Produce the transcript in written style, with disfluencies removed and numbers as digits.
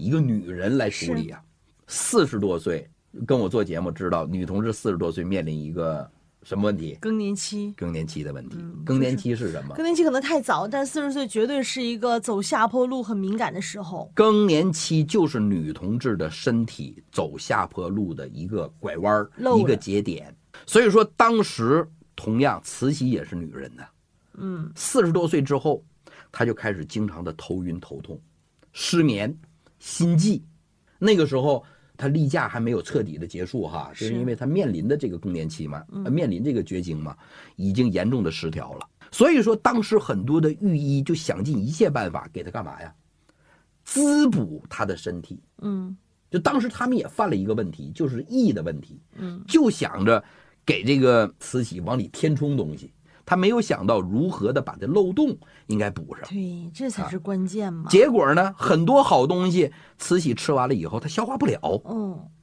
一个女人来处理啊。40多岁跟我做节目知道，女同志40多岁面临一个什么问题？ 更年期。 更年期的问题。更年期是什么？ 更年期可能太早，但40岁绝对是一个走下坡路很敏感的时候。 更年期就是女同志的身体走下坡路的一个拐弯，一个节点。所以说当时同样慈禧也是女人呢，40多岁之后她就开始经常的头晕头痛、失眠、心悸。那个时候她例假还没有彻底的结束哈，就是因为她面临的这个更年期嘛，面临这个绝经嘛，已经严重的失调了。所以说当时很多的御医就想尽一切办法给她干嘛呀？滋补她的身体。就当时他们也犯了一个问题，就是疫的问题。就想着给这个慈禧往里填充东西，他没有想到如何的把这漏洞应该补上。 对，这才是关键嘛。 结果呢，很多好东西慈禧吃完了以后她消化不了。